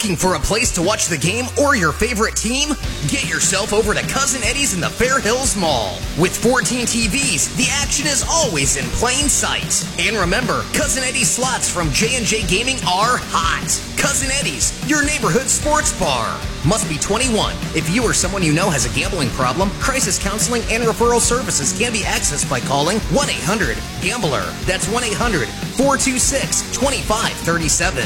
Looking for a place to watch the game or your favorite team? Get yourself over to Cousin Eddie's in the Fair Hills Mall. With 14 TVs, the action is always in plain sight. And remember, Cousin Eddie's slots from J&J Gaming are hot. Cousin Eddie's, your neighborhood sports bar. Must be 21. If you or someone you know has a gambling problem, crisis counseling and referral services can be accessed by calling 1-800-GAMBLER. That's 1-800-426-2537.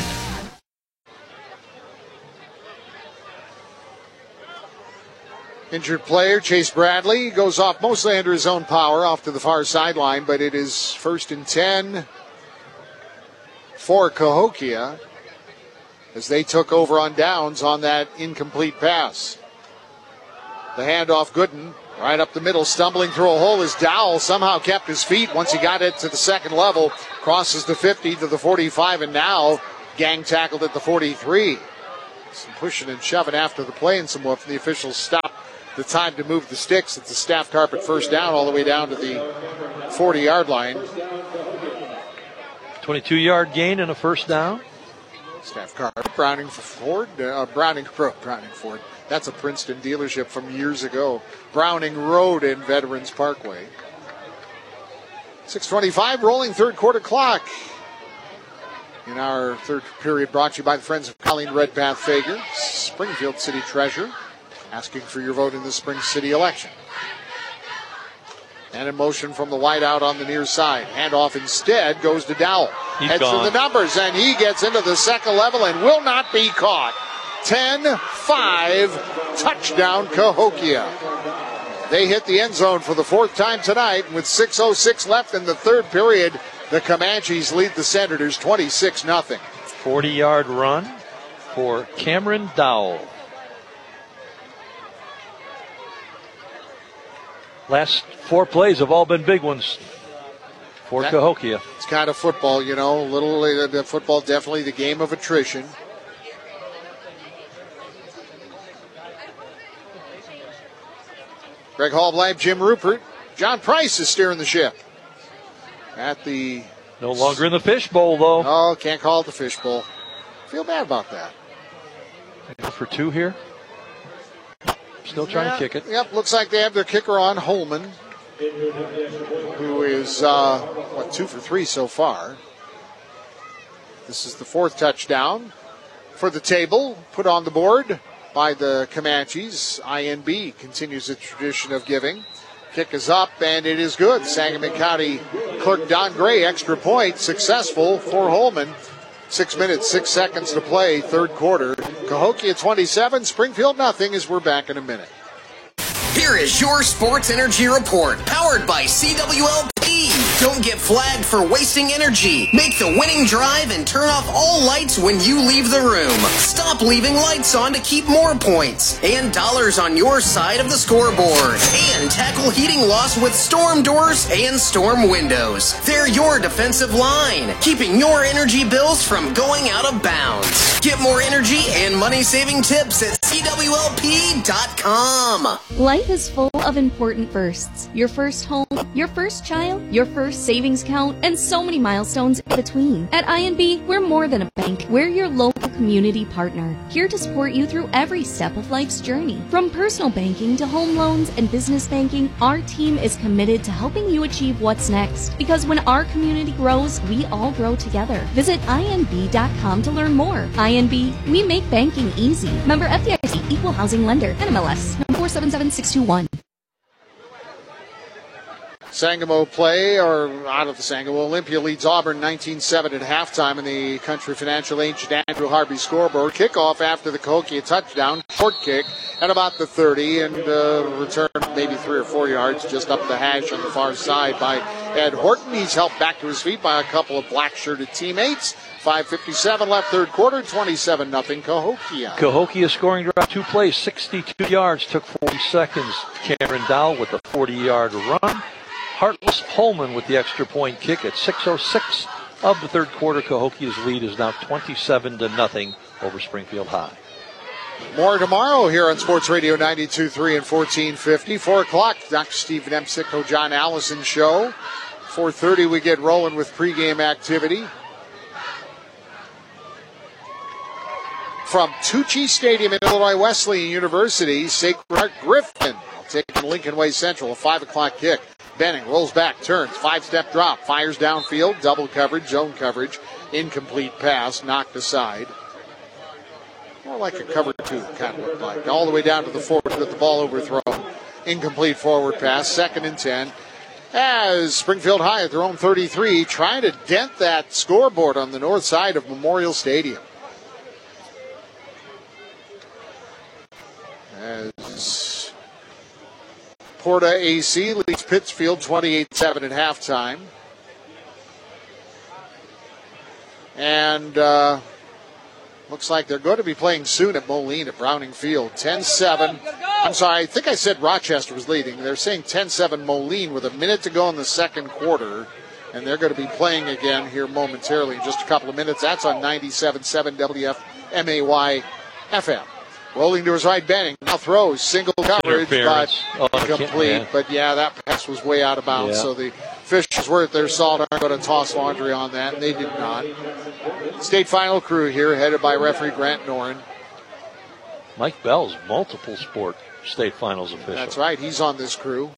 Injured player, Chase Bradley, goes off mostly under his own power off to the far sideline, but it is 1st and 10 for Cahokia as they took over on downs on that incomplete pass. The handoff, Gooden, right up the middle, stumbling through a hole as Dowell somehow kept his feet once he got it to the second level, crosses the 50 to the 45, and now gang tackled at the 43. Some pushing and shoving after the play and some more from the officials stop the time to move the sticks at the staff carpet first down all the way down to the 40-yard line. 22-yard gain and a first down. Staff carpet, Browning Ford. That's a Princeton dealership from years ago. Browning Road in Veterans Parkway. 6:25 rolling third quarter clock. In our third period, brought to you by the Friends of Colleen Redpath Fager, Springfield City Treasurer, asking for your vote in the Spring City election. And in motion from the wideout on the near side. Handoff instead goes to Dowell. Heads to the numbers, and he gets into the second level and will not be caught. 10-5, touchdown Cahokia. They hit the end zone for the fourth time tonight. With 6:06 left in the third period, the Comanches lead the Senators 26-0. 40-yard run for Cameron Dowell. Last four plays have all been big ones for Cahokia. It's kind of football, you know. Football, definitely the game of attrition. Greg Hallblad, Jim Rupert, John Price is steering the ship. No longer in the fishbowl, though. Oh, can't call it the fishbowl. Feel bad about that. For two here. Still trying to kick it. Yep, looks like they have their kicker on, Holman, who is, 2 for 3 so far. This is the fourth touchdown for the table, put on the board by the Comanches. INB continues its tradition of giving. Kick is up, and it is good. Sangamon County clerk Don Gray, extra point, successful for Holman. 6 minutes, 6 seconds to play, third quarter. Cahokia 27, Springfield nothing, as we're back in a minute. Here is your Sports Energy Report, powered by CWLP. Don't get flagged for wasting energy. Make the winning drive and turn off all lights when you leave the room. Stop leaving lights on to keep more points and dollars on your side of the scoreboard. And tackle heating loss with storm doors and storm windows. They're your defensive line, keeping your energy bills from going out of bounds. Get more energy and money-saving tips at CWLP.com. Life is full of important firsts. Your first home, your first child, your first savings account, and so many milestones in between. At INB, we're more than a bank. We're your local community partner, here to support you through every step of life's journey. From personal banking to home loans and business banking, our team is committed to helping you achieve what's next. Because when our community grows, we all grow together. Visit INB.com to learn more. INB, we make banking easy. Member FDIC, Equal Housing Lender, NMLS, number 477621. Sangamo play, or out of the Sangamo. Olympia leads Auburn 19-7 at halftime in the Country Financial Ancient Andrew Harvey scoreboard. Kickoff after the Cahokia touchdown. Short kick at about the 30, and return maybe 3 or 4 yards just up the hash on the far side by Ed Horton. He's helped back to his feet by a couple of black-shirted teammates. 5:57 left third quarter, 27-0 Cahokia. Cahokia scoring drive, 2 plays, 62 yards, took 40 seconds. Cameron Dowell with the 40-yard run. Heartless Holman with the extra point kick at 6:06 of the third quarter. Cahokia's lead is now 27-0 over Springfield High. More tomorrow here on Sports Radio 92.3 and 1450. 4 o'clock, Dr. Steve Nemsico, John Allison show. 4:30 we get rolling with pregame activity. from Tucci Stadium in Illinois Wesleyan University, Sacred Heart Griffin taking Lincoln Way Central, a 5 o'clock kick. Benning rolls back, turns, 5-step drop, fires downfield, double coverage, zone coverage, incomplete pass, knocked aside. More like a cover 2, kind of looked like. All the way down to the 40 with the ball overthrown. Incomplete forward pass, 2nd and 10. As Springfield High at their own 33, trying to dent that scoreboard on the north side of Memorial Stadium. As Porta AC leads Pittsfield 28-7 at halftime. And looks like they're going to be playing soon at Moline at Browning Field. 10-7. I'm sorry, I think I said Rochester was leading. They're saying 10-7 Moline with a minute to go in the second quarter. And they're going to be playing again here momentarily in just a couple of minutes. That's on 97.7 WFMAY FM. Rolling to his right, Benning. Now throws. Single coverage, but incomplete. But yeah, that pass was way out of bounds. Yeah. So the officials were at their salt are going to toss laundry on that, and they did not. State final crew here, headed by referee Grant Noren. Mike Bell's multiple sport state finals official. That's right. He's on this crew.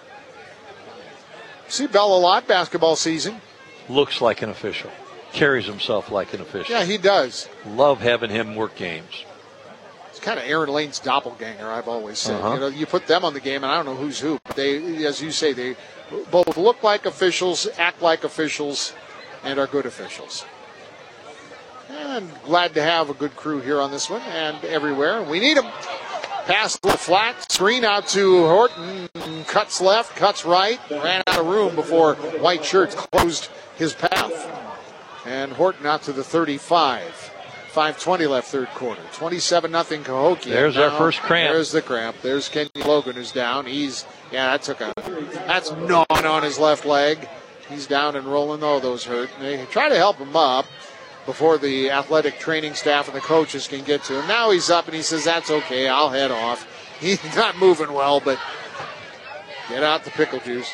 See Bell a lot basketball season. Looks like an official. Carries himself like an official. Yeah, he does. Love having him work games. It's kind of Aaron Lane's doppelganger, I've always said. You know, you put them on the game, and I don't know who's who. But they, as you say, they both look like officials, act like officials, and are good officials. And glad to have a good crew here on this one and everywhere. We need them. Pass a little flat, screen out to Horton, cuts left, cuts right, ran out of room before White Shirts closed his path. And Horton out to the 35. 5:20 left third quarter. 27-0 Cahokia. There's our first cramp. There's the cramp. There's Kenny Logan who's down. That's gnawing on his left leg. He's down and rolling. Oh, those hurt. They try to help him up before the athletic training staff and the coaches can get to him. Now he's up and he says, that's okay, I'll head off. He's not moving well, but get out the pickle juice.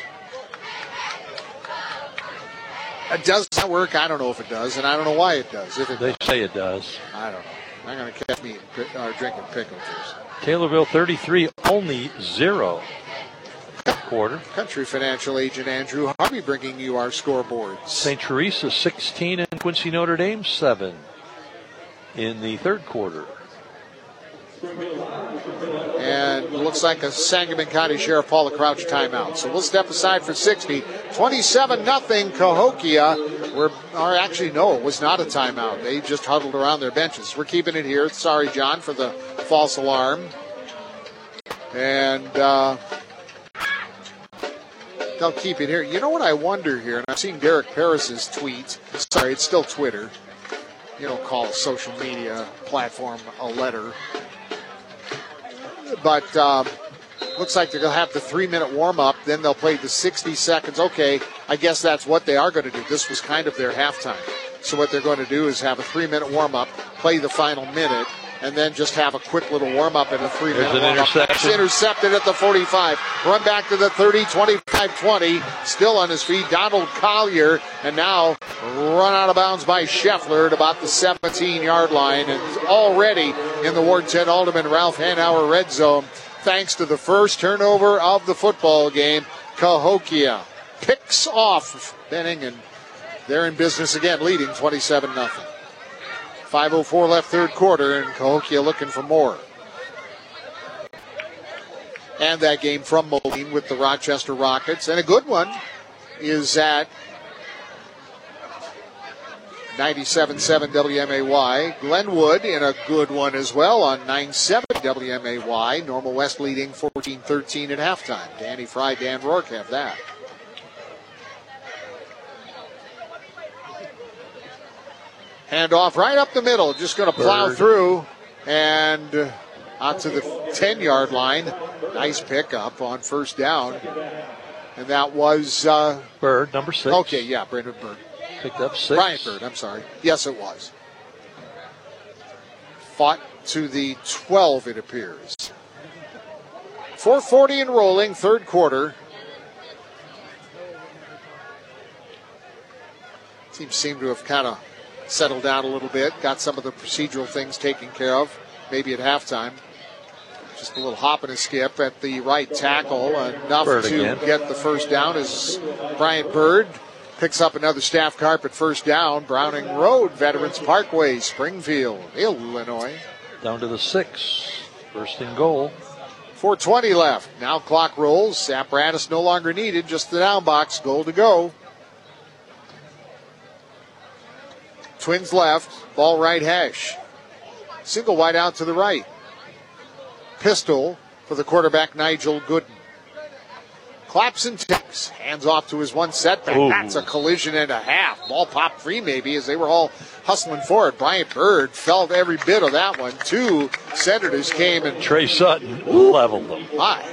Does that work? I don't know if it does, and I don't know why it does. They say it does. I don't know. I'm going to catch me drinking pickle juice. Taylorville 33, only 0. Quarter. Country Financial agent Andrew Harvey bringing you our scoreboards. St. Teresa 16 and Quincy Notre Dame 7 in the third quarter. And it looks like a Sangamon County Sheriff Paula Crouch timeout. So we'll step aside for 60. 27-0 Cahokia. It was not a timeout. They just huddled around their benches. We're keeping it here. Sorry, John, for the false alarm. And they'll keep it here. You know what I wonder here, and I've seen Derek Paris's tweet. Sorry, it's still Twitter. You don't call a social media platform a letter. But looks like they're going to have the 3-minute warm-up. Then they'll play the 60 seconds. Okay, I guess that's what they are going to do. This was kind of their halftime. So what they're going to do is have a 3-minute warm-up, play the final minute, and then just have a quick little warm-up and a 3-minute warm-up. It's intercepted at the 45. Run back to the 30, 25-20. Still on his feet, Donald Collier. And now run out of bounds by Scheffler at about the 17-yard line. And already in the Ward 10 Alderman Ralph Hanauer red zone, thanks to the first turnover of the football game. Cahokia picks off Benning, and they're in business again, leading 27-0. 5:04 left third quarter, and Cahokia looking for more. And that game from Moline with the Rochester Rockets. And a good one is at 97.7 WMAY. Glenwood in a good one as well on 9.7 WMAY. Normal West leading 14-13 at halftime. Danny Fry, Dan Rourke have that. Handoff right up the middle. Just going to plow through and out to the 10-yard line. Nice pickup on first down. And that was Bird, number 6. Okay, yeah, Brendan Bird. Picked up 6. Brian Bird, I'm sorry. Yes, it was. Fought to the 12, it appears. 4:40 and rolling, third quarter. Teams seem to have kind of settled down a little bit, got some of the procedural things taken care of, maybe at halftime. Just a little hop and a skip at the right tackle, enough Bird to again. get the first down as Bryant Bird picks up another staff carpet first down. Browning Road, Veterans Parkway, Springfield, Illinois. Down to the 6. First and goal. 4:20 left. Now clock rolls. Apparatus no longer needed. Just the down box. Goal to go. Twins left. Ball right hash. Single wide out to the right. Pistol for the quarterback, Nigel Gooden. Claps and takes. Hands off to his one setback. Ooh. That's a collision and a half. Ball popped free maybe as they were all hustling for it. Bryant Bird felt every bit of that one. Two Senators came and Trey Sutton leveled them. high.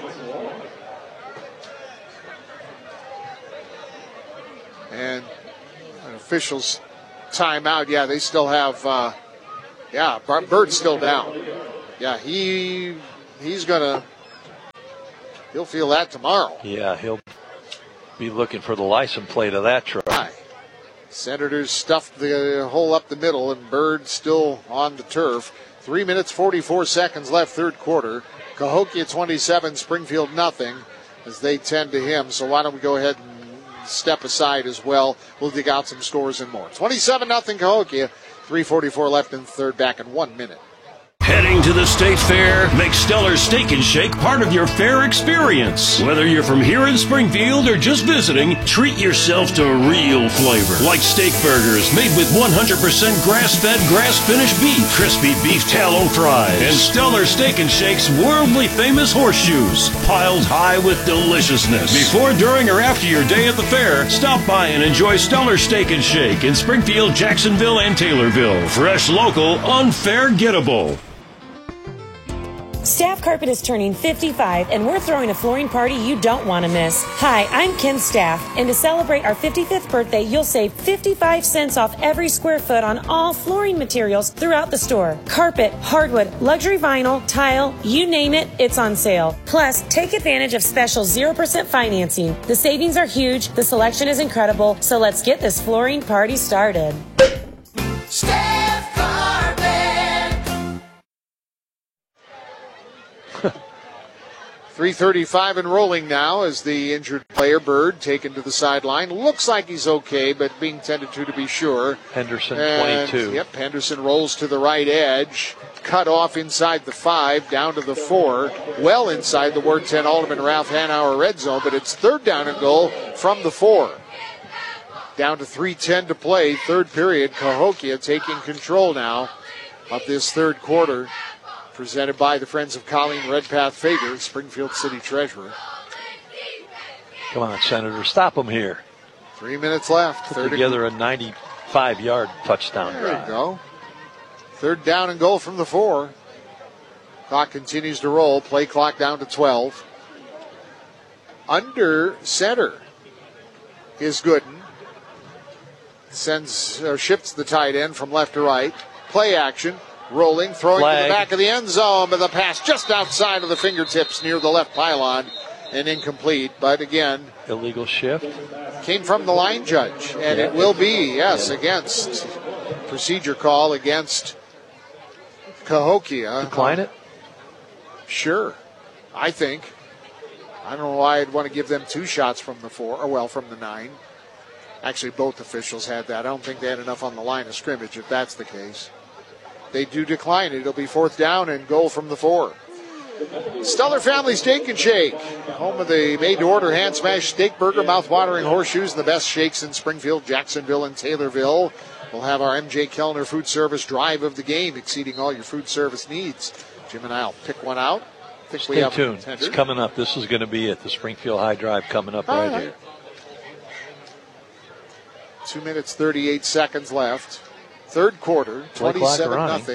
And an official's timeout. Yeah, they still have, Bird's still down. Yeah, he's going to, he'll feel that tomorrow. Yeah, he'll be looking for the license plate of that truck. High. Senators stuffed the hole up the middle, and Bird still on the turf. 3 minutes, 44 seconds left, third quarter. Cahokia 27, Springfield nothing, as they tend to him. So why don't we go ahead and step aside as well. We'll dig out some scores and more. 27-0 Cahokia. 3:44 left in the third, back in 1 minute. Heading to the State Fair? Make Stellar Steak and Shake part of your fair experience. Whether you're from here in Springfield or just visiting, treat yourself to real flavor. Like steak burgers made with 100% grass-fed, grass-finished beef, crispy beef tallow fries, and Stellar Steak and Shake's worldly famous horseshoes, piled high with deliciousness. Before, during, or after your day at the fair, stop by and enjoy Stellar Steak and Shake in Springfield, Jacksonville, and Taylorville. Fresh, local, unforgettable. Staff Carpet is turning 55, and we're throwing a flooring party you don't want to miss. Hi, I'm Kim Staff, and to celebrate our 55th birthday, you'll save 55 cents off every square foot on all flooring materials throughout the store. Carpet, hardwood, luxury vinyl, tile, you name it, it's on sale. Plus, take advantage of special 0% financing. The savings are huge, the selection is incredible, so let's get this flooring party started. Staff Carpet. 3:35 and rolling now as the injured player, Bird, taken to the sideline. Looks like he's okay, but being tended to be sure. Henderson, And, 22. Yep, Henderson rolls to the right edge. Cut off inside the 5, down to the 4. Well inside the Ward 10 Alderman Ralph Hanauer red zone, but it's third down and goal from the 4. Down to 3:10 to play, third period. Cahokia taking control now of this third quarter. Presented by the Friends of Colleen Redpath Fager, Springfield City Treasurer. Come on, Senator, stop them here. 3 minutes left. Put Third together a 95-yard touchdown There you drive. go. Third down and goal from the 4. Clock continues to roll. Play clock down to 12. Under center is Gooden. Shifts the tight end from left to right. Play action. Rolling, throwing to Flag. the back of the end zone, but the pass just outside of the fingertips near the left pylon and incomplete. But again, Illegal shift. came from the line judge, and it will be, against procedure call against Cahokia. Decline it. Sure, I think. I don't know why I'd want to give them 2 shots from the 4, or from the 9. Actually, both officials had that. I don't think they had enough on the line of scrimmage, if that's the case. They do decline it. It'll be fourth down and goal from the 4. Stellar Family Steak and Shake, home of the made-to-order hand-smashed steak burger, mouth-watering horseshoes, and the best shakes in Springfield, Jacksonville, and Taylorville. We'll have our MJ Kellner Food Service drive of the game, exceeding all your food service needs. Jim and I'll pick one out. I think we Stay have a tuned. contender. It's coming up. This is going to be it. The Springfield High Drive coming up right here. 2 minutes, 38 seconds left. Third quarter, Play clock 27-0.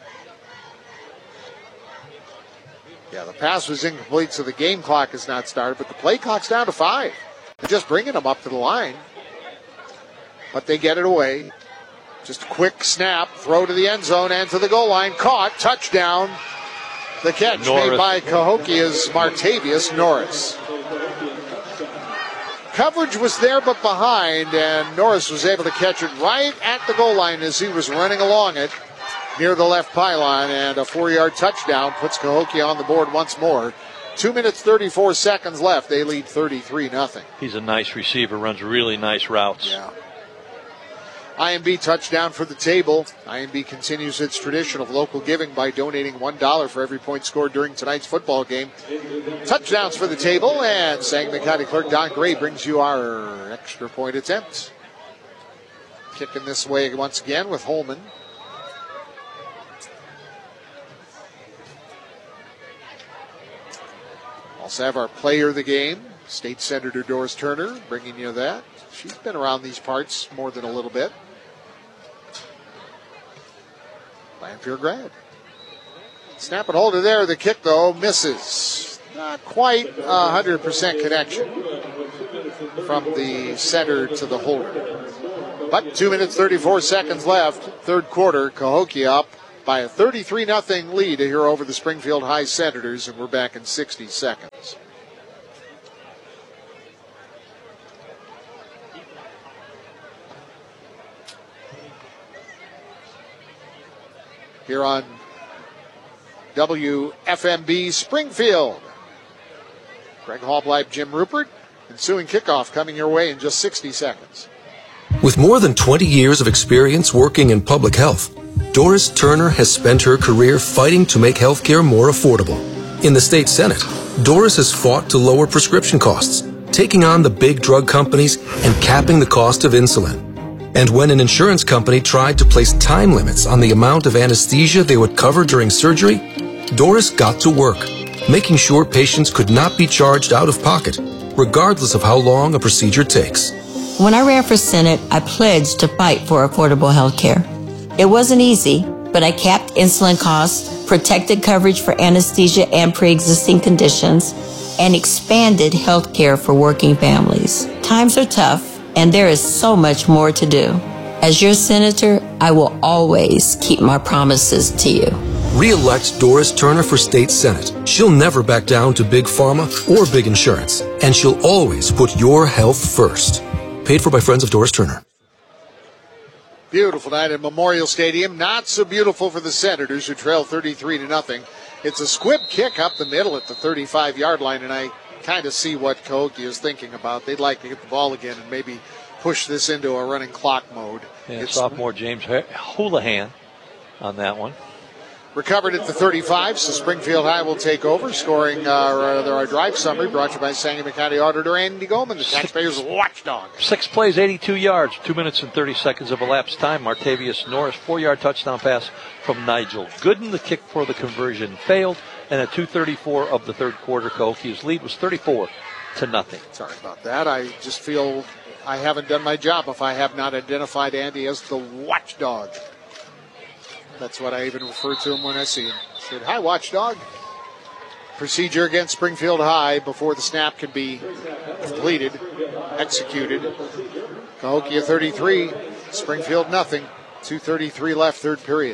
Yeah, the pass was incomplete, so the game clock is not started, but the play clock's down to 5. They're just bringing them up to the line. But they get it away. Just a quick snap, throw to the end zone and to the goal line. Caught, touchdown. The catch Norris. made by Cahokia's Martavius Norris. Coverage was there but behind, and Norris was able to catch it right at the goal line as he was running along it near the left pylon, and a 4-yard touchdown puts Cahokia on the board once more. 2 minutes, 34 seconds left. They lead 33-0. He's a nice receiver, runs really nice routes. Yeah. IMB touchdown for the table. IMB continues its tradition of local giving by donating $1 for every point scored during tonight's football game. Touchdowns for the table, and Sangamon County Clerk Don Gray brings you our extra point attempt. Kicking this way once again with Holman. Also have our player of the game, State Senator Doris Turner, bringing you that. She's been around these parts more than a little bit. Lanphier grad. Snap and hold it there. The kick, though, misses. Not quite 100% connection from the center to the holder. But 2 minutes, 34 seconds left. Third quarter, Cahokia up by a 33-0 lead here over the Springfield High Senators, and we're back in 60 seconds. Here on WFMB Springfield. Greg Halbleib, Jim Rupert. Ensuing kickoff coming your way in just 60 seconds. With more than 20 years of experience working in public health, Doris Turner has spent her career fighting to make healthcare more affordable. In the state Senate, Doris has fought to lower prescription costs, taking on the big drug companies and capping the cost of insulin. And when an insurance company tried to place time limits on the amount of anesthesia they would cover during surgery, Doris got to work, making sure patients could not be charged out of pocket, regardless of how long a procedure takes. When I ran for Senate, I pledged to fight for affordable health care. It wasn't easy, but I capped insulin costs, protected coverage for anesthesia and pre-existing conditions, and expanded health care for working families. Times are tough, and there is so much more to do. As your senator, I will always keep my promises to you. Re-elect Doris Turner for State Senate. She'll never back down to big pharma or big insurance, and she'll always put your health first. Paid for by Friends of Doris Turner. Beautiful night at Memorial Stadium. Not so beautiful for the Senators, who trail 33-0. It's a squib kick up the middle at the 35-yard line, and I kind of see what Cahokia is thinking about. They'd like to get the ball again and maybe push this into a running clock mode. Yeah, sophomore James Houlihan on that one. Recovered at the 35, so Springfield High will take over. Scoring our drive summary brought to you by Sangamon County Auditor Andy Goldman, the taxpayers' watchdog. 6 plays, 82 yards, 2 minutes and 30 seconds of elapsed time. Martavius Norris, 4-yard touchdown pass from Nigel Gooden. The kick for the conversion failed, and at 2:34 of the third quarter, Cahokia's lead was 34-0. Sorry about that. I just feel I haven't done my job if I have not identified Andy as the watchdog. That's what I even refer to him when I see him. Said, "Hi, watchdog." Procedure against Springfield High before the snap can be completed, executed. Cahokia 33, Springfield nothing. 2:33 left, third period.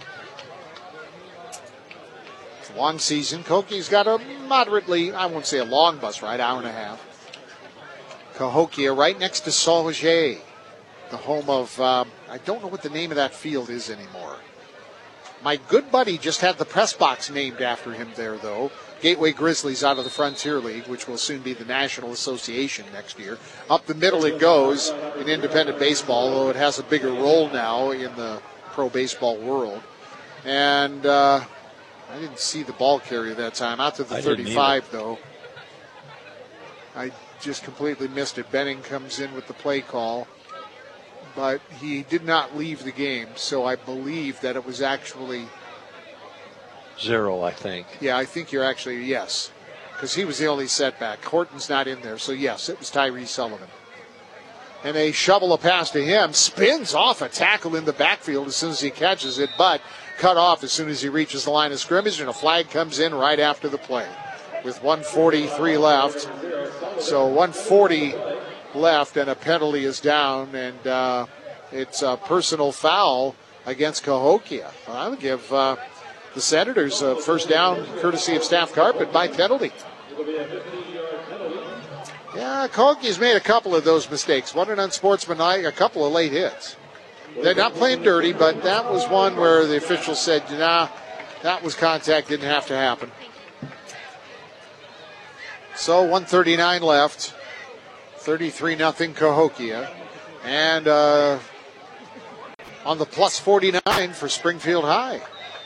It's a long season. Cahokia's got a moderately, I won't say a long bus ride, hour and a half. Cahokia right next to Sauget, the home of, I don't know what the name of that field is anymore. My good buddy just had the press box named after him there, though. Gateway Grizzlies out of the Frontier League, which will soon be the National Association next year. Up the middle it goes in independent baseball, although it has a bigger role now in the pro baseball world. And I didn't see the ball carrier that time. Out to the 35, though. I just completely missed it. Benning comes in with the play call. But he did not leave the game, so I believe that it was actually 0, I think. Yeah, I think you're actually, yes, because he was the only setback. Horton's not in there, so yes, it was Tyree Sullivan. And they shovel a pass to him, spins off a tackle in the backfield as soon as he catches it, but cut off as soon as he reaches the line of scrimmage, and a flag comes in right after the play with 1:43 left. So 1:40 left, and a penalty is down, and it's a personal foul against Cahokia. Well, I would give the Senators a first down courtesy of Staff Carpet by penalty. Yeah, Cahokia's made a couple of those mistakes. One an unsportsmanlike, a couple of late hits. They're not playing dirty, but that was one where the official said, nah, that was contact, didn't have to happen. So 1:39 left. 33-0 Cahokia. And on the plus 49 for Springfield High.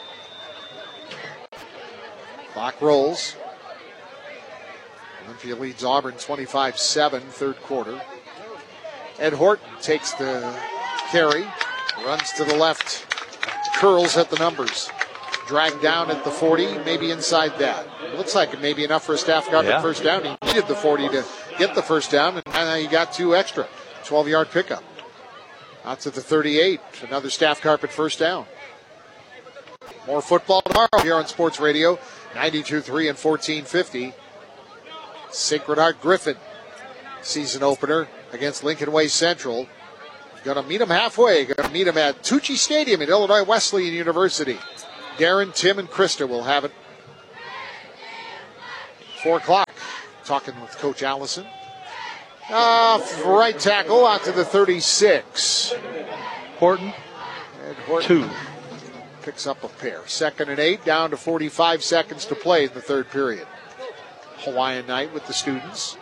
Clock rolls. Olympia leads Auburn 25-7, third quarter. Ed Horton takes the carry, runs to the left, curls at the numbers. Dragged down at the 40, maybe inside that. It looks like it may be enough for a staff carpet first down. He needed the 40 to get the first down, and now he got 2 extra. 12-yard pickup. Out to the 38, another staff carpet first down. More football tomorrow here on Sports Radio, 92.3 and 1450. Sacred Heart Griffin, season opener against Lincoln Way Central. Going to meet them halfway. Going to meet them at Tucci Stadium at Illinois Wesleyan University. Darren, Tim, and Krista will have it. 4 o'clock. Talking with Coach Allison. Right tackle out to the 36. Horton. And Horton 2. Picks up a pair. 2nd and 8, down to 45 seconds to play in the third period. Hawaiian night with the students.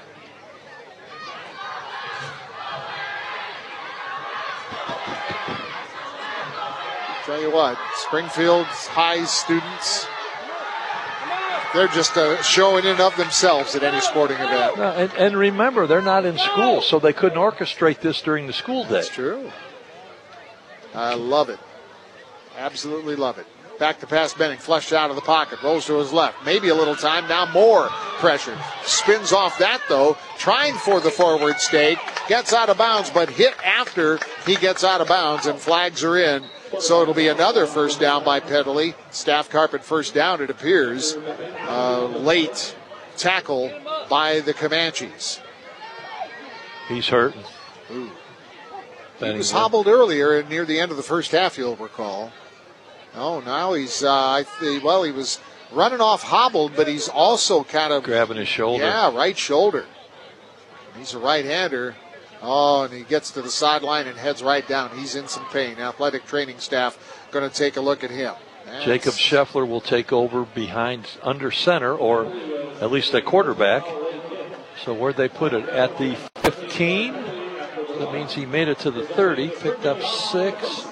Tell you what, Springfield High students, they're just showing in of themselves at any sporting event. And remember, they're not in school, so they couldn't orchestrate this during the school day. That's true. I love it. Absolutely love it. Back to pass Benning, flushed out of the pocket, rolls to his left. Maybe a little time, now more pressure. Spins off that, though, trying for the forward stake. Gets out of bounds, but hit after he gets out of bounds, and flags are in. So it'll be another first down by Peddley. Staff carpet first down, it appears. Late tackle by the Comanches. He's hurting. Ooh. He was hobbled earlier near the end of the first half, you'll recall. Oh, now he's, he was running off hobbled, but he's also kind of grabbing his shoulder. Yeah, right shoulder. He's a right-hander. Oh, and he gets to the sideline and heads right down. He's in some pain. Athletic training staff going to take a look at him. Jacob Scheffler will take over behind under center, or at least at quarterback. So where'd they put it? At the 15. That means he made it to the 30, picked up 6.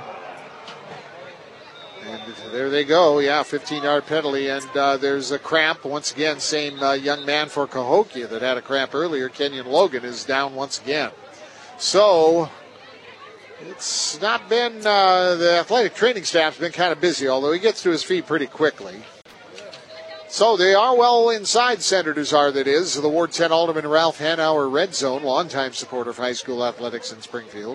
And there they go. Yeah, 15-yard penalty. And there's a cramp. Once again, same young man for Cahokia that had a cramp earlier. Kenyon Logan is down once again. So it's not been, the athletic training staff's been kind of busy, although he gets to his feet pretty quickly. So they are well inside, Senators are, that is. The Ward 10 Alderman Ralph Hanauer Red Zone, longtime supporter of high school athletics in Springfield.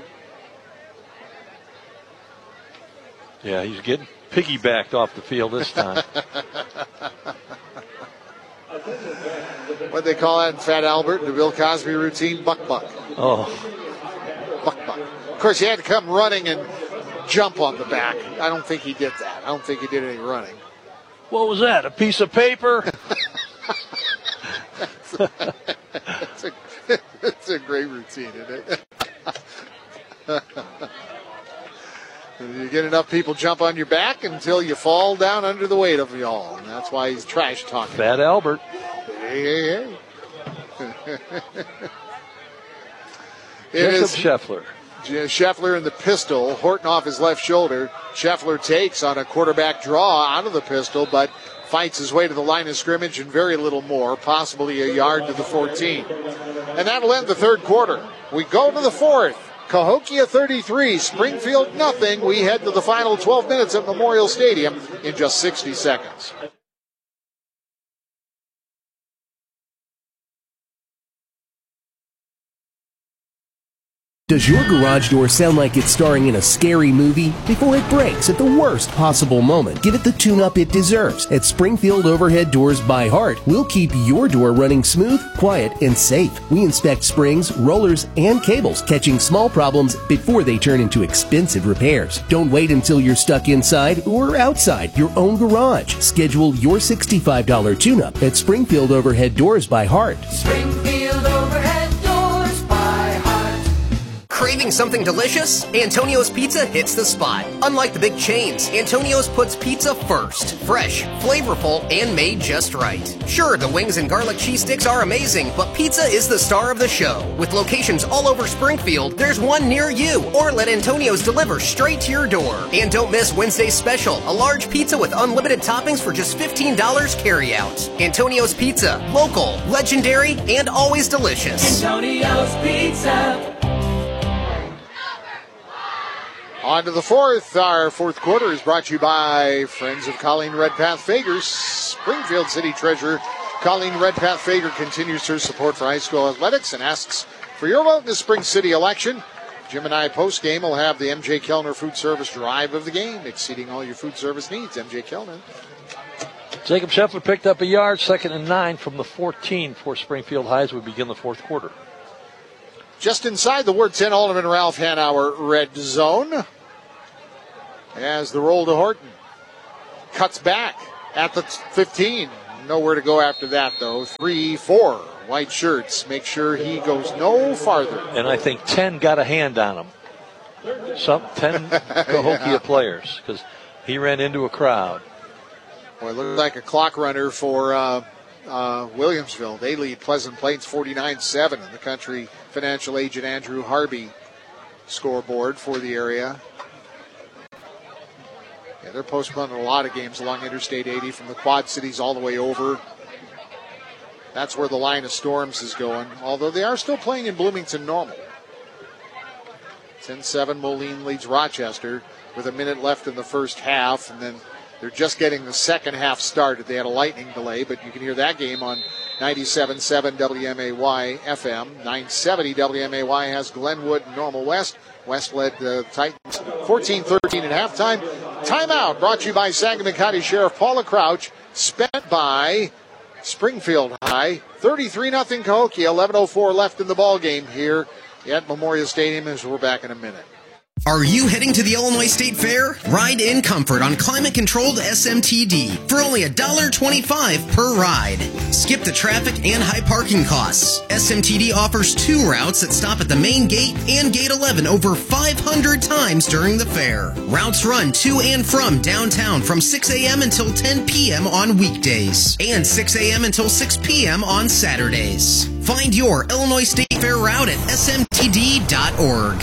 Yeah, he's getting piggybacked off the field this time. What they call that in Fat Albert, the Bill Cosby routine, buck. Oh. Buck. Of course, he had to come running and jump on the back. I don't think he did that. I don't think he did any running. What was that, a piece of paper? It's a great routine, isn't it? You get enough people jump on your back until you fall down under the weight of y'all. And that's why he's trash talking. Fat Albert. Hey. Jacob Scheffler. Scheffler in the pistol. Horton off his left shoulder. Scheffler takes on a quarterback draw out of the pistol, but fights his way to the line of scrimmage and very little more, possibly a yard to the 14. And that'll end the third quarter. We go to the fourth. Cahokia 33, Springfield nothing. We head to the final 12 minutes at Memorial Stadium in just 60 seconds. Does your garage door sound like it's starring in a scary movie? Before it breaks at the worst possible moment, give it the tune-up it deserves. At Springfield Overhead Doors by Heart, we'll keep your door running smooth, quiet, and safe. We inspect springs, rollers, and cables, catching small problems before they turn into expensive repairs. Don't wait until you're stuck inside or outside your own garage. Schedule your $65 tune-up at Springfield Overhead Doors by Heart. Springfield Craving something delicious? Antonio's Pizza hits the spot. Unlike the big chains, Antonio's puts pizza first. Fresh, flavorful, and made just right. Sure, the wings and garlic cheese sticks are amazing, but pizza is the star of the show. With locations all over Springfield, there's one near you. Or let Antonio's deliver straight to your door. And don't miss Wednesday's special, a large pizza with unlimited toppings for just $15 carryout. Antonio's Pizza, local, legendary, and always delicious. Antonio's Pizza. On to the fourth. Our fourth quarter is brought to you by Friends of Colleen Redpath Fager. Springfield City Treasurer Colleen Redpath Fager continues her support for high school athletics and asks for your vote in the Spring City election. Jim and I post-game will have the M.J. Kellner Food Service drive of the game, exceeding all your food service needs. M.J. Kellner. Jacob Scheffler picked up a yard, 2nd and 9 from the 14 for Springfield High as we begin the fourth quarter. Just inside the Ward 10 Alderman Ralph Hanauer red zone. As the roll to Horton cuts back at the 15. Nowhere to go after that, though. 3-4 white shirts. Make sure he goes no farther. And I think 10 got a hand on him. 10 Cahokia players, because he ran into a crowd. Boy, it looked like a clock runner for Williamsville. They lead Pleasant Plains 49-7 in the country financial agent Andrew Harvey scoreboard for the area. Yeah, they're postponing a lot of games along Interstate 80 from the Quad Cities all the way over. That's where the line of storms is going, although they are still playing in Bloomington normal. 10-7, Moline leads Rochester with a minute left in the first half, and then they're just getting the second half started. They had a lightning delay, but you can hear that game on 97.7 WMAY FM. 970 WMAY has Glenwood and Normal West. West led the Titans 14-13 at halftime. Timeout brought to you by Sangamon County Sheriff Paula Crouch. Spent by Springfield High. 33-0 Cahokia. 11:04 left in the ball game here at Memorial Stadium as we're back in a minute. Are you heading to the Illinois State Fair? Ride in comfort on climate-controlled SMTD for only $1.25 per ride. Skip the traffic and high parking costs. SMTD offers 2 routes that stop at the main gate and Gate 11 over 500 times during the fair. Routes run to and from downtown from 6 a.m. until 10 p.m. on weekdays and 6 a.m. until 6 p.m. on Saturdays. Find your Illinois State Fair route at smtd.org.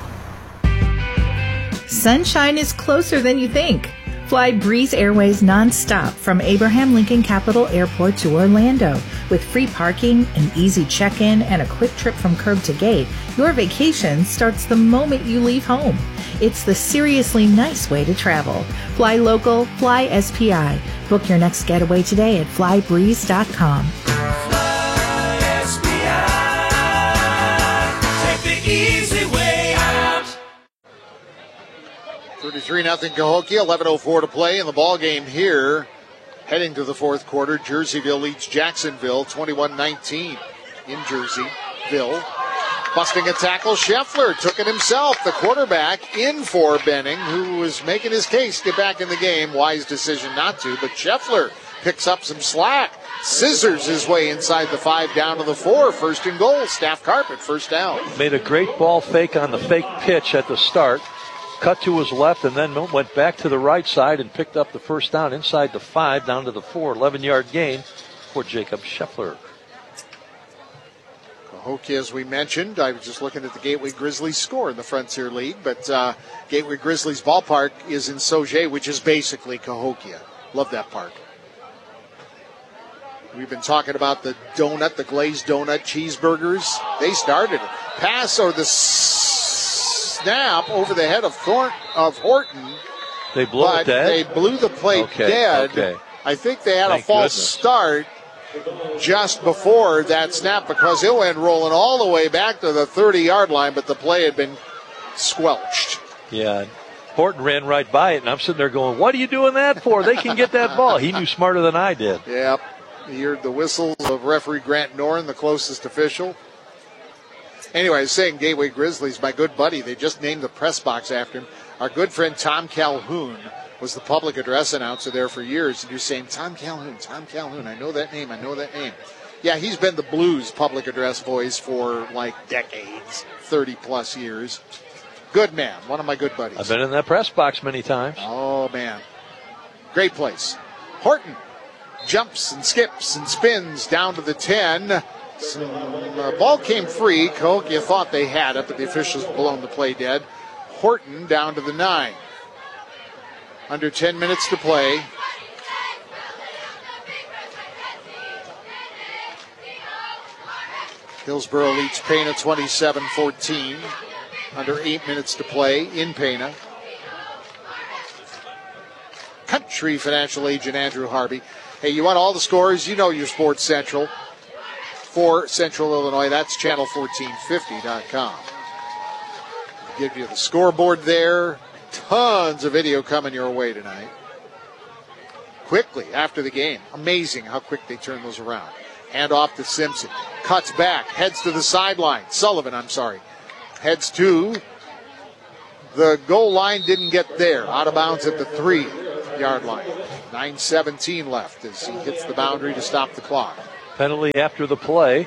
Sunshine is closer than you think. Fly Breeze Airways nonstop from Abraham Lincoln Capital Airport to Orlando. With free parking, an easy check-in, and a quick trip from curb to gate, your vacation starts the moment you leave home. It's the seriously nice way to travel. Fly local, fly SPI. Book your next getaway today at flybreeze.com. Fly SPI. Take the easy way out. 33-0 Cahokia, 11:04 to play in the ball game here. Heading to the fourth quarter, Jerseyville leads Jacksonville 21-19 in Jerseyville. Busting a tackle, Scheffler took it himself. The quarterback in for Benning, who was making his case to get back in the game. Wise decision not to, but Scheffler picks up some slack. Scissors his way inside the 5 down to the 4. First and goal, Staff Carpet, first down. Made a great ball fake on the fake pitch at the start. Cut to his left and then went back to the right side and picked up the first down inside the 5 down to the 4. 11-yard gain for Jacob Scheffler. Cahokia, as we mentioned, I was just looking at the Gateway Grizzlies score in the Frontier League, but Gateway Grizzlies ballpark is in Sauget, which is basically Cahokia. Love that park. We've been talking about the donut, the glazed donut cheeseburgers. They started it. Pass or the snap over the head of Horton. They blew it dead? They blew the play dead. Okay. I think they had a false start just before that snap because it went rolling all the way back to the 30-yard line, but the play had been squelched. Yeah, Horton ran right by it, and I'm sitting there going, what are you doing that for? They can get that ball. He knew smarter than I did. Yep. You heard the whistles of referee Grant Norton, the closest official. Anyway, I was saying Gateway Grizzlies, my good buddy, they just named the press box after him. Our good friend Tom Calhoun was the public address announcer there for years. And you're saying, Tom Calhoun, I know that name. Yeah, he's been the Blues public address voice for like decades, 30-plus years. Good man, one of my good buddies. I've been in that press box many times. Oh, man. Great place. Horton jumps and skips and spins down to the 10. Ball came free. Cahokia thought they had it, but the officials blown the play dead. Horton down to the 9. Under 10 minutes to play. Hillsboro leads Pana 27-14. Under 8 minutes to play in Pana. Country financial agent Andrew Harvey. Hey, you want all the scores? You know your Sports Central. For Central Illinois, that's channel1450.com. Give you the scoreboard there. Tons of video coming your way tonight. Quickly after the game. Amazing how quick they turn those around. Hand off to Simpson. Cuts back. Heads to the sideline. Sullivan, heads to the goal line. Didn't get there. Out of bounds at the 3-yard line. 9:17 left as he hits the boundary to stop the clock. Penalty after the play.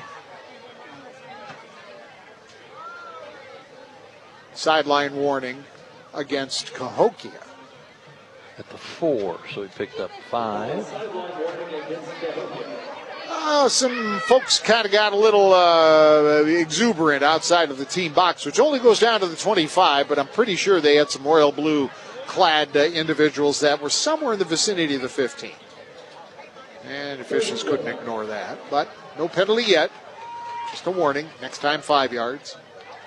Sideline warning against Cahokia. At the 4, so he picked up 5. Some folks kind of got a little exuberant outside of the team box, which only goes down to the 25, but I'm pretty sure they had some royal blue clad individuals that were somewhere in the vicinity of the 15. And officials couldn't ignore that, but no penalty yet. Just a warning. Next time, 5 yards.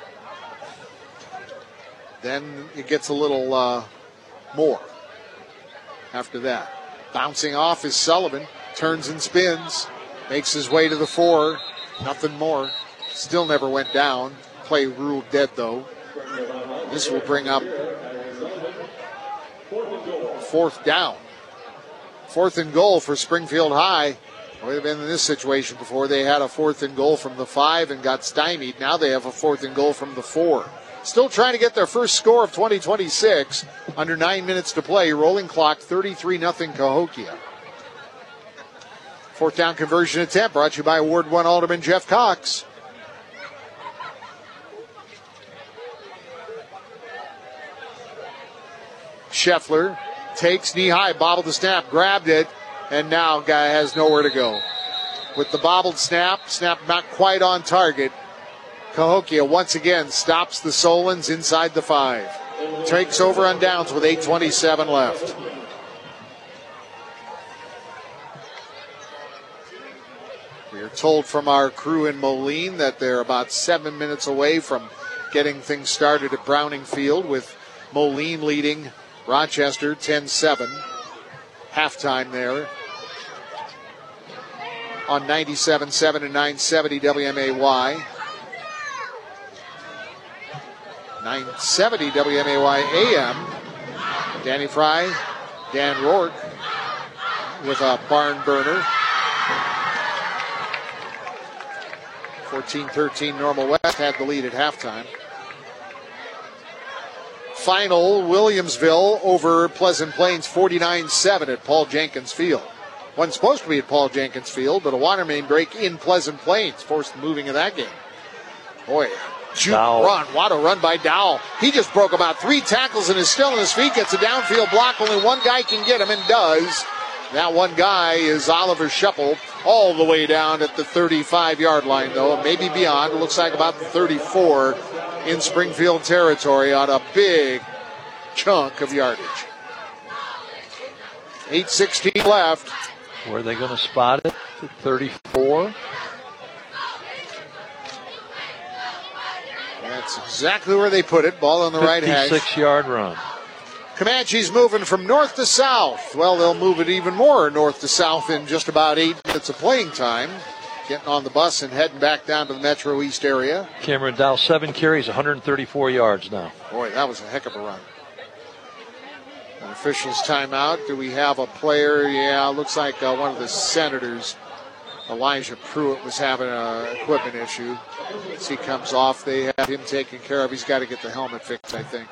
Then it gets a little more after that. Bouncing off is Sullivan. Turns and spins. Makes his way to the 4. Nothing more. Still never went down. Play ruled dead, though. This will bring up 4th down. 4th and goal for Springfield High. They've been in this situation before. They had a 4th and goal from the 5 and got stymied. Now they have a 4th and goal from the 4. Still trying to get their first score of 2026. Under 9 minutes to play. Rolling clock, 33-0 Cahokia. 4th down conversion attempt brought to you by Ward 1 Alderman Jeff Cox. Scheffler takes knee high, bobbled the snap, grabbed it, and now guy has nowhere to go. With the bobbled snap not quite on target. Cahokia once again stops the Solons inside the 5. Takes over on downs with 8:27 left. We are told from our crew in Moline that they're about 7 minutes away from getting things started at Browning Field, with Moline leading Rochester 10-7. Halftime there on 97.7 and 970 WMAY. 970 WMAY AM. Danny Fry, Dan Rourke with a barn burner. 14-13 Normal West had the lead at halftime. Final, Williamsville over Pleasant Plains 49-7 at Paul Jenkins Field. Wasn't supposed to be at Paul Jenkins Field, but a water main break in Pleasant Plains forced the moving of that game. Boy, what a run by Dowell. He just broke about 3 tackles and is still on his feet, gets a downfield block. Only one guy can get him and does. That one guy is Oliver Shuppel, all the way down at the 35-yard line, though, and maybe beyond. It looks like about the 34 in Springfield territory on a big chunk of yardage. 8:16 left. Where are they going to spot it? 34. That's exactly where they put it. Ball on the right hash. 56-yard run. Comanche's moving from north to south. Well, they'll move it even more north to south in just about 8 minutes of playing time. Getting on the bus and heading back down to the Metro East area. Cameron Dowell, 7 carries, 134 yards now. Boy, that was a heck of a run. An official's timeout. Do we have a player? Yeah, looks like one of the Senators, Elijah Pruitt, was having an equipment issue. As he comes off, they have him taken care of. He's got to get the helmet fixed, I think.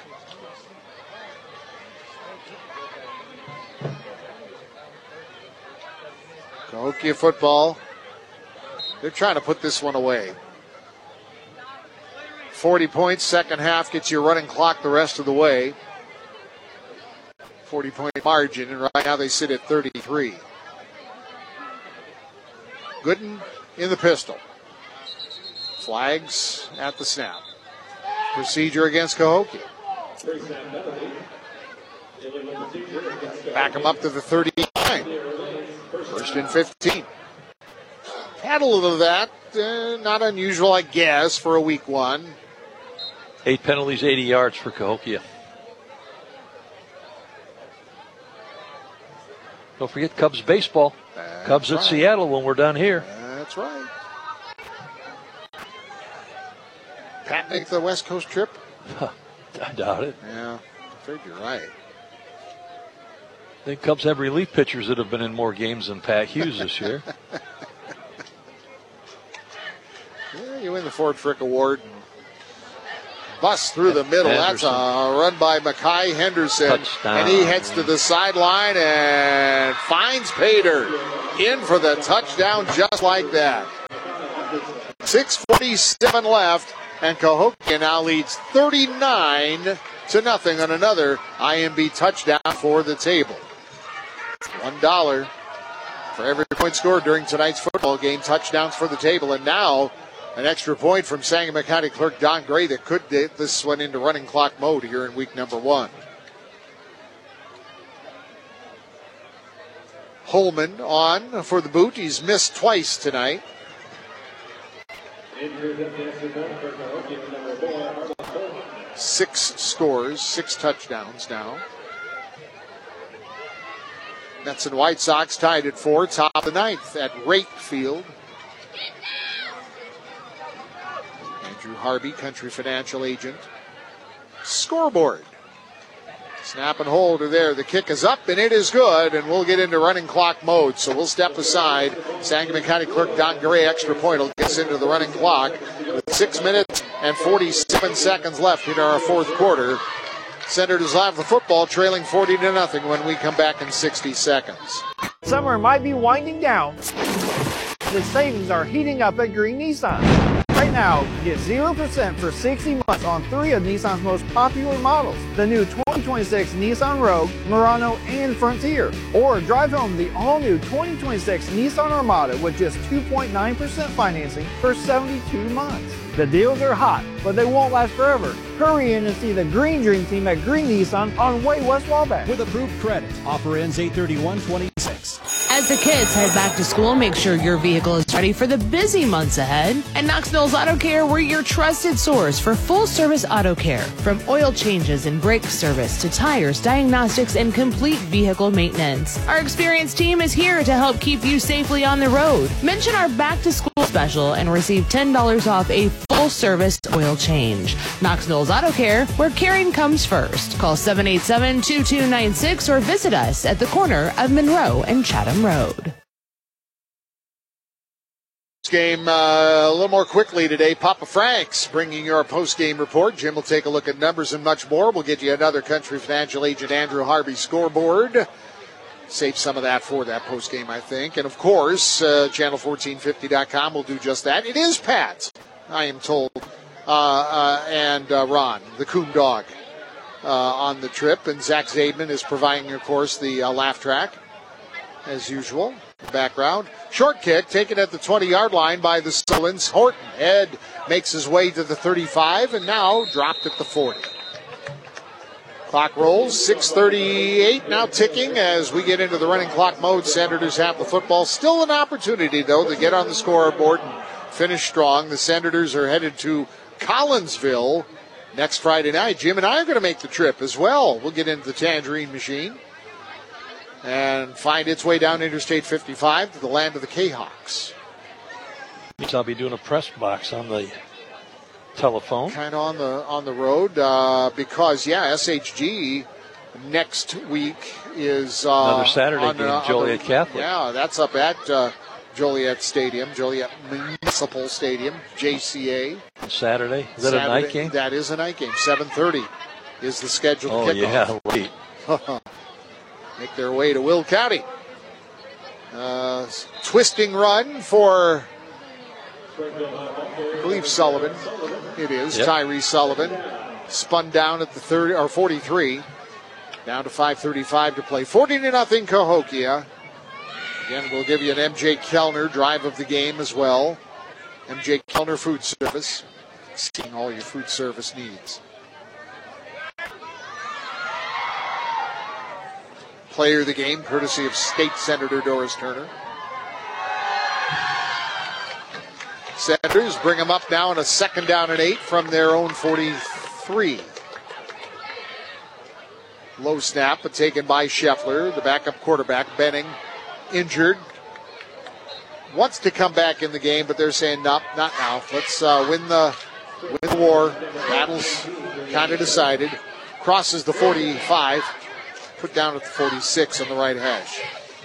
Cahokia football They're trying to put this one away. 40 points, second half gets you a running clock the rest of the way. 40-point margin, and right now they sit at 33. Gooden in the pistol. Flags at the snap. Procedure against Cahokia. Back them up to the 39. First and 15. Had a little of that. Not unusual, I guess, for a week one. 8 penalties, 80 yards for Cahokia. Don't forget Cubs baseball. Cubs at Seattle when we're done here. That's right. Pat make the West Coast trip? I doubt it. Yeah, I'm afraid you're right. I think Cubs have relief pitchers that have been in more games than Pat Hughes this year. Yeah, you win the Ford Frick Award. Bust through the middle. Henderson. That's a run by Mackay Henderson. Touchdown. And he heads to the sideline and finds Pater in for the touchdown just like that. 6:47 left, and Cahokia now leads 39-0 on another IMB touchdown for the table. $1 for every point scored during tonight's football game. Touchdowns for the table, and now an extra point from Sangamon County clerk Don Gray that could get this one into running clock mode here in week number 1. Holman on for the boot. He's missed twice tonight. 6 scores, 6 touchdowns now. Mets and White Sox tied at 4, top of the 9th at Rate Field. Andrew Harvey, Country Financial agent. Scoreboard. Snap and hold are there. The kick is up, and it is good, and we'll get into running clock mode. So we'll step aside. Sangamon County clerk Don Gray, extra point, will get us into the running clock with 6 minutes and 47 seconds left in our fourth quarter. Senators will have the football, trailing 40-0 when we come back in 60 seconds. Summer might be winding down. The savings are heating up at Green Nissan. Right now, get 0% for 60 months on 3 of Nissan's most popular models. The new 2026 Nissan Rogue, Murano, and Frontier. Or drive home the all-new 2026 Nissan Armada with just 2.9% financing for 72 months. The deals are hot, but they won't last forever. Hurry in and see the Green Dream Team at Green Nissan on Way West Wabash. With approved credit. Offer ends 8/31/26. As the kids head back to school, make sure your vehicle is ready for the busy months ahead. And Knox Mills Auto Care, we're your trusted source for full-service auto care. From oil changes and brake service to tires, diagnostics, and complete vehicle maintenance. Our experienced team is here to help keep you safely on the road. Mention our back-to-school special and receive $10 off a full-service oil change. Knox Mills Auto Care, where caring comes first. Call 787-2296 or visit us at the corner of Monroe and Chatham Road. Game a little more quickly today. Papa Frank's bringing your post-game report. Jim will take a look at numbers and much more. We'll get you another Country Financial agent Andrew Harvey scoreboard. Save some of that for that post-game, I think. And, of course, channel1450.com will do just that. It is Pat, I am told, and Ron, the coon dog, on the trip. And Zach Zaidman is providing, of course, the laugh track, as usual. Background. Short kick taken at the 20-yard line by the Sullens. Horton Ed makes his way to the 35 and now dropped at the 40. Clock rolls. 6:38 now ticking as we get into the running clock mode. Senators have the football. Still an opportunity, though, to get on the scoreboard and finish strong. The Senators are headed to Collinsville next Friday night. Jim and I are going to make the trip as well. We'll get into the Tangerine Machine and find its way down Interstate 55 to the land of the K-Hawks. I'll be doing a press box on the telephone. Kind of on the road because, SHG next week is another Saturday game, Joliet Catholic. Yeah, that's up at Joliet Stadium, Joliet Municipal Stadium, JCA. Saturday? Is that a night game? That is a night game. 7:30 is the scheduled kickoff. Oh, yeah, late. Make their way to Will County. Twisting run for I believe Sullivan. It is. Yep. Tyree Sullivan spun down at the 30 or 43. Down to 5:35 to play. 40-0 Cahokia. Again, we'll give you an MJ Kellner drive of the game as well. MJ Kellner Food Service. Seeing all your food service needs. Player of the game, courtesy of State Senator Doris Turner. Senators bring them up now on a 2nd down and 8 from their own 43. Low snap, but taken by Scheffler, the backup quarterback. Benning, injured. Wants to come back in the game, but they're saying, nope, not now. Let's win the war. Battle's kind of decided. Crosses the 45, put down at the 46 on the right hash.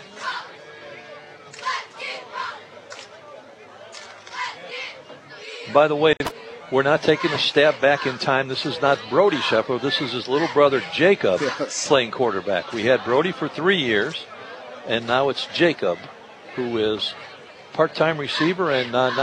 By the way, we're not taking a stab back in time. This is not Brody Scheffler. This is his little brother Jacob playing quarterback. We had Brody for 3 years, and now it's Jacob, who is part-time receiver and